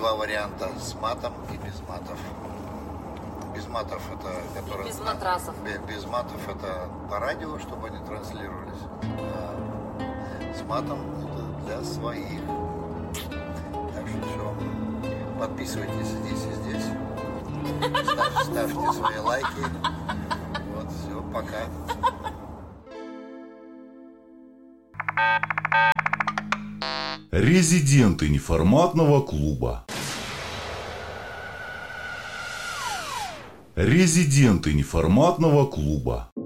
два варианта: с матом и без матов. Без матов это... которые, без матрасов. Без матов это по радио, чтобы они транслировались. А с матом это для своих. Так что все. Подписывайтесь здесь и здесь. Ставьте свои лайки. Вот, все, пока. Резиденты неформатного клуба. Резиденты неформатного клуба.